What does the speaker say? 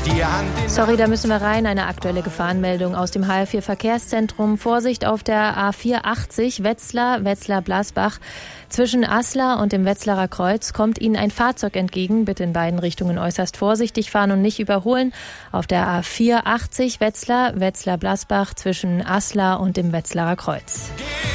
Sorry, da müssen wir rein. Eine aktuelle Gefahrenmeldung aus dem HR4 Verkehrszentrum. Vorsicht auf der A480 Wetzlar-Blasbach. Zwischen Aslar und dem Wetzlarer Kreuz kommt Ihnen ein Fahrzeug entgegen. Bitte in beiden Richtungen äußerst vorsichtig fahren und nicht überholen. Auf der A480 Wetzlar-Blasbach zwischen Aslar und dem Wetzlarer Kreuz.